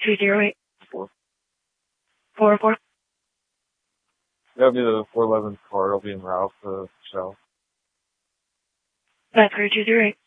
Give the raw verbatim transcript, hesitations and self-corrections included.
two zero eight. Four. Four four. That'll be the four eleven car. It'll be in route to Shell. That's three two zero eight.